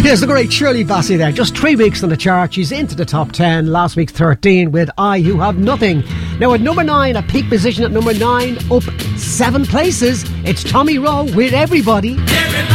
Here's the great Shirley Bassey there. Just 3 weeks on the chart. She's into the top 10. Last week 13 with I You Have Nothing. Now at number 9, a peak position at number 9, up 7 places. It's Tommy Rowe with Everybody.